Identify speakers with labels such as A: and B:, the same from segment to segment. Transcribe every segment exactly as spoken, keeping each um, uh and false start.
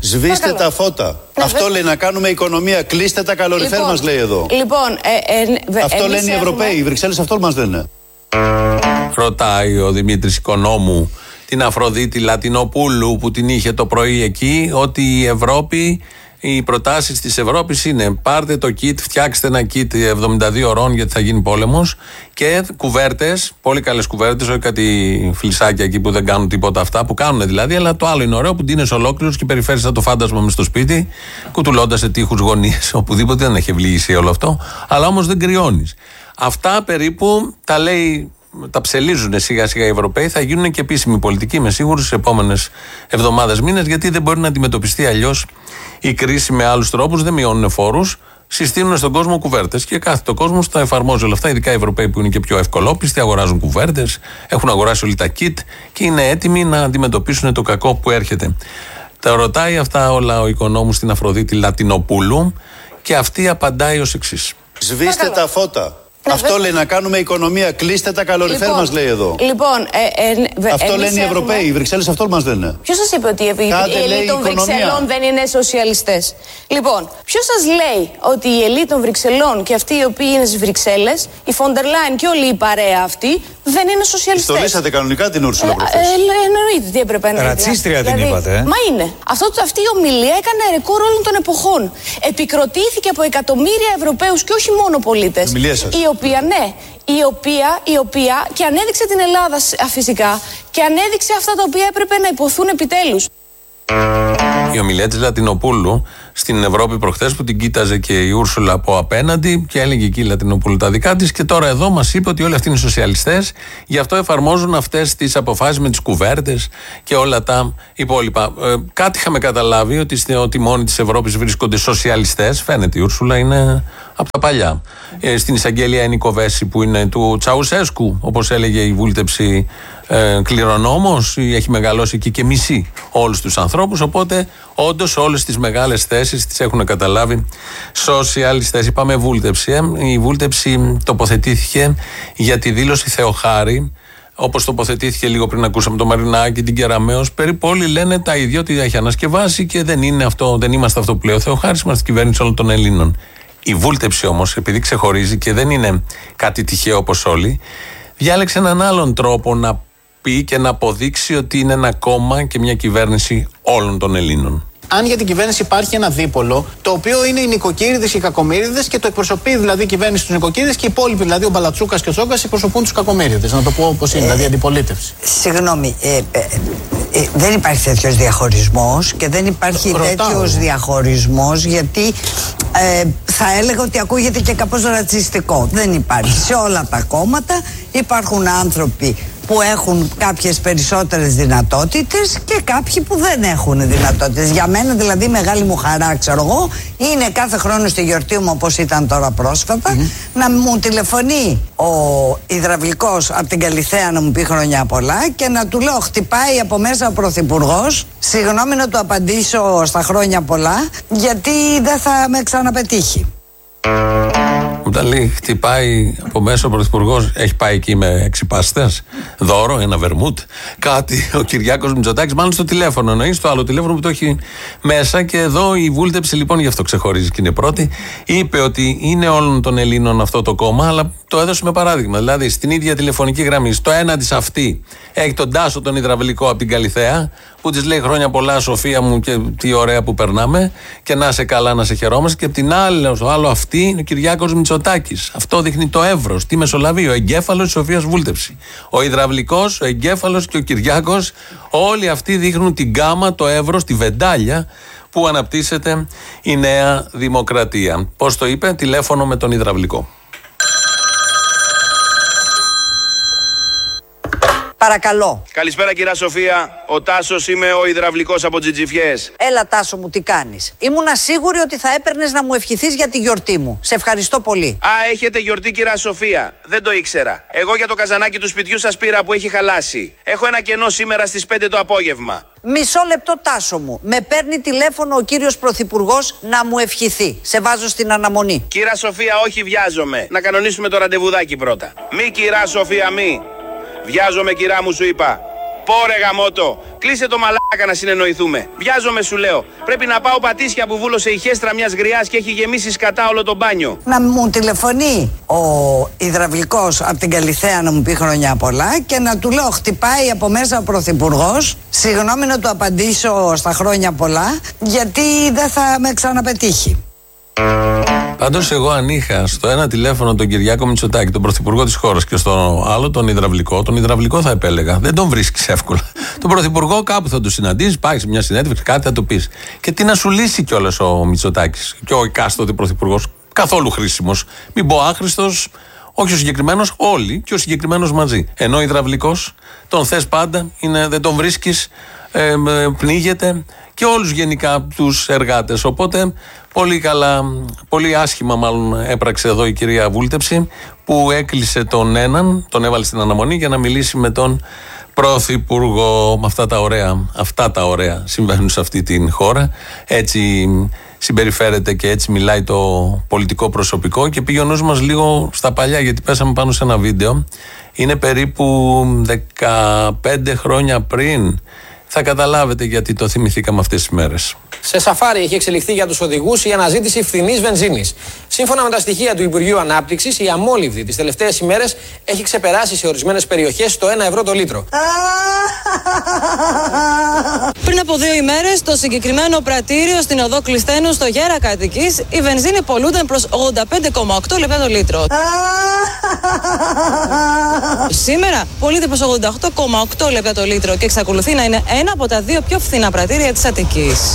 A: Σβήστε τα φώτα. Ναι, αυτό λέει να κάνουμε οικονομία. Κλείστε τα καλοριφέρ λοιπόν, μας λέει εδώ.
B: Λοιπόν, ε, ε,
A: αυτό λένε οι Ευρωπαίοι. Έχουμε... Οι Βρυξέλλες αυτό μας λένε.
C: Ρωτάει ο Δημήτρης Οικονόμου την Αφροδίτη Λατινοπούλου που την είχε το πρωί εκεί, ότι η Ευρώπη, οι προτάσεις της Ευρώπης είναι πάρτε το kit, φτιάξτε ένα kit εβδομήντα δύο ωρών γιατί θα γίνει πόλεμος και κουβέρτες, πολύ καλές κουβέρτες, όχι κάτι φλισάκια εκεί που δεν κάνουν τίποτα αυτά, που κάνουν δηλαδή, αλλά το άλλο είναι ωραίο που ντύνεσαι ολόκληρος και περιφέρεις σαν το φάντασμα μες στο σπίτι, κουτουλώντας σε τείχους γωνίες, οπουδήποτε, δεν έχει ευλογήσει όλο αυτό, αλλά όμως δεν κρυώνεις. Αυτά περίπου τα λέει. Τα ψελίζουν σιγά σιγά οι Ευρωπαίοι, θα γίνουν και επίσημη πολιτική, είμαι σίγουρος, στις επόμενες εβδομάδες, μήνες, γιατί δεν μπορεί να αντιμετωπιστεί αλλιώς η κρίση με άλλους τρόπους, δεν μειώνουν φόρους, συστήνουν στον κόσμο κουβέρτες και κάθε το κόσμο τα εφαρμόζει όλα αυτά. Ειδικά οι Ευρωπαίοι που είναι και πιο ευκολόπιστοι, αγοράζουν κουβέρτες, έχουν αγοράσει όλοι τα kit και είναι έτοιμοι να αντιμετωπίσουν το κακό που έρχεται. Τα ρωτάει αυτά όλα ο Οικονόμου στην Αφροδίτη Λατινοπούλου και αυτή απαντάει ως εξής.
A: Σβήστε τα φώτα. Ναι, αυτό λέει να κάνουμε οικονομία. Κλείστε τα καλοριφέρ λοιπόν, μας λέει εδώ.
B: Λοιπόν, ε, ε, ε,
A: αυτό λένε οι Ευρωπαίοι. Έχουμε... Οι Βρυξέλλες αυτό μας λένε.
B: Ποιος σας είπε ότι οι ελίτ των Βρυξελών δεν είναι σοσιαλιστές? Λοιπόν, ποιος σας λέει ότι οι ελίτ των Βρυξελών και αυτοί οι οποίοι είναι στις Βρυξέλλες, η Φόντερ Λάιν και όλη η παρέα αυτή, δεν είναι σοσιαλιστές?
A: Στολίσατε κανονικά την Ούρσουλα προχθές.
B: Ε, ε, εννοείται τι έπρεπε να είναι.
D: Ρατσίστρια την
B: δηλαδή,
D: είπατε. Ε?
B: Μα είναι. Αυτό, αυτή η ομιλία έκανε ρεκόρ όλων των εποχών. Επικροτήθηκε από εκατομμύρια Ευρωπαίους και όχι μόνο πολίτες. Η οποία, ναι, η οποία, η οποία και ανέδειξε την Ελλάδα φυσικά και ανέδειξε αυτά τα οποία έπρεπε να υποθούν επιτέλους.
C: Η ομιλία της Λατινοπούλου στην Ευρώπη προχθές που την κοίταζε και η Ούρσουλα από απέναντι και έλεγε εκεί η Λατινοπούλου τα δικά της και τώρα εδώ μας είπε ότι όλοι αυτοί είναι σοσιαλιστές, γι' αυτό εφαρμόζουν αυτές τις αποφάσεις με τις κουβέρτες και όλα τα υπόλοιπα. Ε, κάτι είχαμε καταλάβει ότι στην τιμόνι της Ευρώπης βρίσκονται σοσιαλιστές, φαίνεται η Ούρσουλα είναι από τα παλιά. Ε, στην εισαγγελία είναι η Κοβέση που είναι του Τσαουσέσκου, όπως έλεγε η βούλτεψη ε, κληρονόμος, έχει μεγαλώσει εκεί και μισεί όλους τους ανθρώπους, οπότε όντως όλες τις μεγάλες θέσεις τις έχουν καταλάβει σοσιαλιστές. Είπαμε βούλτεψη, ε. η βούλτεψη τοποθετήθηκε για τη δήλωση Θεοχάρη, όπως τοποθετήθηκε λίγο πριν, ακούσαμε τον Μαρινάκη, την Κεραμέως. Περίπου όλοι λένε τα ίδια, ότι έχει ανασκευάσει και δεν, είναι αυτό, δεν είμαστε αυτό που λέει ο Θεοχάρης, είμαστε κυβέρνηση όλων των Ελλήνων. Η βούλτεψη όμως, επειδή ξεχωρίζει και δεν είναι κάτι τυχαίο όπως όλοι, διάλεξε έναν άλλον τρόπο να πει και να αποδείξει ότι είναι ένα κόμμα και μια κυβέρνηση όλων των Ελλήνων.
E: Αν για την κυβέρνηση υπάρχει ένα δίπολο, το οποίο είναι οι νοικοκύριδες και οι κακομοίριδες και το εκπροσωπεί δηλαδή η κυβέρνηση του νοικοκύριδες και οι υπόλοιποι, δηλαδή ο Μπαλατσούκας και ο Τσόκας, εκπροσωπούν τους κακομοίριδες. Να το πω όπως είναι, ε, δηλαδή αντιπολίτευση.
F: Συγγνώμη, ε, ε, ε, δεν υπάρχει τέτοιος διαχωρισμός και δεν υπάρχει τέτοιος διαχωρισμός γιατί ε, θα έλεγα ότι ακούγεται και κάπως ρατσιστικό. Δεν υπάρχει. Σε όλα τα κόμματα υπάρχουν άνθρωποι που έχουν κάποιες περισσότερες δυνατότητες και κάποιοι που δεν έχουν δυνατότητες. Για μένα δηλαδή μεγάλη μου χαρά, ξέρω εγώ, είναι κάθε χρόνο στη γιορτή μου, όπως ήταν τώρα πρόσφατα, mm-hmm. να μου τηλεφωνεί ο υδραυλικός από την Καλιθέα να μου πει χρόνια πολλά και να του λέω χτυπάει από μέσα ο Πρωθυπουργός, συγγνώμη να του απαντήσω στα χρόνια πολλά, γιατί δεν θα με ξαναπετύχει.
C: Όταν λέει χτυπάει από μέσα ο Πρωθυπουργός, έχει πάει εκεί με έξι πάστες, δώρο, ένα βερμούτ, κάτι, ο Κυριάκος Μητσοτάκης, μάλλον στο τηλέφωνο εννοεί, στο άλλο τηλέφωνο που το έχει μέσα. Και εδώ η βούλτεψη, λοιπόν, γι' αυτό ξεχωρίζει και είναι πρώτη, είπε ότι είναι όλων των Ελλήνων αυτό το κόμμα, αλλά το έδωσε με παράδειγμα. Δηλαδή στην ίδια τηλεφωνική γραμμή, στο ένα της αυτή, έχει τον Τάσο τον υδραυλικό από την Καλιθέα, που της λέει χρόνια πολλά, Σοφία μου, και τι ωραία που περνάμε, και να σε καλά, να σε χαιρόμαστε. Και από την άλλη, το άλλο αυτή είναι ο Κυριάκος Μητσοτάκης. Αυτό δείχνει το εύρος, τι μεσολαβεί, ο εγκέφαλος της Σοφίας Βούλτεψη. Ο υδραυλικός, ο εγκέφαλος και ο Κυριάκος, όλοι αυτοί δείχνουν την γκάμα, το εύρος, τη βεντάλια που αναπτύσσεται η Νέα Δημοκρατία. Πώς το είπε, τηλέφωνο με τον υδραυλικό.
F: Παρακαλώ.
G: Καλησπέρα κυρία Σοφία. Ο Τάσος είμαι, ο υδραυλικός από Τζιτζιφιές.
F: Έλα Τάσο μου, τι κάνεις? Ήμουνα σίγουρη ότι θα έπαιρνες να μου ευχηθείς για τη γιορτή μου. Σε ευχαριστώ πολύ.
G: Α, έχετε γιορτή κυρία Σοφία. Δεν το ήξερα. Εγώ για το καζανάκι του σπιτιού σας πήρα που έχει χαλάσει. Έχω ένα κενό σήμερα στις πέντε το απόγευμα.
F: Μισό λεπτό Τάσο μου. Με παίρνει τηλέφωνο ο κύριος Πρωθυπουργός να μου ευχηθεί. Σε βάζω στην αναμονή.
G: Κυρία Σοφία, όχι βιάζομαι. Να κανονίσουμε το ραντεβουδάκι πρώτα. Μη κυρία Σοφία, μη. Βιάζομαι κυρά μου, σου είπα. Πω ρε γαμότο, κλείσε το μαλάκα να συνεννοηθούμε. Βιάζομαι σου λέω. Πρέπει να πάω πατήσια που βούλωσε η χέστρα μιας γριάς και έχει γεμίσει σκατά όλο το μπάνιο.
F: Να μου τηλεφωνεί ο υδραυλικός από την Καλιθέα να μου πει χρόνια πολλά και να του λέω χτυπάει από μέσα ο Πρωθυπουργός. Συγγνώμη να του απαντήσω στα χρόνια πολλά, γιατί δεν θα με ξαναπετύχει.
C: Πάντως εγώ αν είχα στο ένα τηλέφωνο τον Κυριάκο Μητσοτάκη, τον πρωθυπουργό της χώρας, και στο άλλο τον υδραυλικό, τον υδραυλικό θα επέλεγα. Δεν τον βρίσκεις εύκολα. Τον πρωθυπουργό κάπου θα του συναντήσεις, πάει σε μια συνέντευξη, κάτι θα του πεις. Και τι να σου λύσει κιόλας ο Μητσοτάκης και ο εκάστοτε πρωθυπουργός. Καθόλου χρήσιμος. Μην πω άχρηστος, όχι ο συγκεκριμένος, όλοι και ο συγκεκριμένος μαζί. Ενώ ο υδραυλικός τον θες πάντα, είναι, δεν τον βρίσκεις, ε, πνίγεται, και όλους γενικά τους εργάτες. Οπότε πολύ καλά, πολύ άσχημα μάλλον έπραξε εδώ η κυρία Βούλτεψη, που έκλεισε τον έναν, τον έβαλε στην αναμονή για να μιλήσει με τον Πρωθυπουργό. Με αυτά τα ωραία, αυτά τα ωραία συμβαίνουν σε αυτή την χώρα. Έτσι συμπεριφέρεται και έτσι μιλάει το πολιτικό προσωπικό. Και πήγε ο νους μας λίγο στα παλιά, γιατί πέσαμε πάνω σε ένα βίντεο. Είναι περίπου δεκαπέντε χρόνια πριν. Θα καταλάβετε γιατί το θυμηθήκαμε αυτές τις μέρες.
D: Σε σαφάρι έχει εξελιχθεί για τους οδηγούς η αναζήτηση φθηνής βενζίνης. Σύμφωνα με τα στοιχεία του Υπουργείου Ανάπτυξης, η αμόλυβδη τις τελευταίες ημέρες έχει ξεπεράσει σε ορισμένες περιοχές το ένα ευρώ το λίτρο.
H: Πριν από δύο ημέρες, στο συγκεκριμένο πρατήριο στην οδό Κλειστένου στο Γέρακα Αττικής, η βενζίνη πωλούνταν προς ογδόντα πέντε κόμμα οκτώ λεπτά το λίτρο. Σήμερα πωλείται προς ογδόντα οκτώ κόμμα οκτώ λεπτά το λίτρο και εξακολουθεί να είναι ένα από τα δύο πιο φθηνά πρατήρια της Αττικής.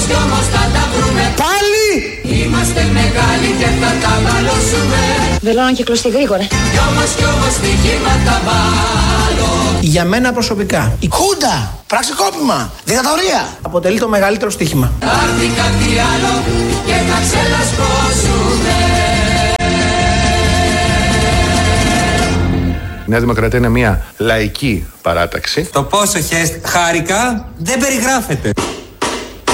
I: Πάλι! Είμαστε μεγάλοι και θα τα μπαλώσουμε.
B: Βελώνω και κλωστή γρήγορα.
I: Κι όμως κι όμως στοιχήματα βάλω.
E: Για μένα προσωπικά, η Χούντα, πραξικόπημα, δικτατορία, αποτελεί το μεγαλύτερο στοίχημα.
I: Άρθει κάτι άλλο και θα ξελασπώσουμε.
J: Η Νέα Δημοκρατία είναι μια λαϊκή παράταξη.
K: Το πόσο χες χάρηκα δεν περιγράφεται.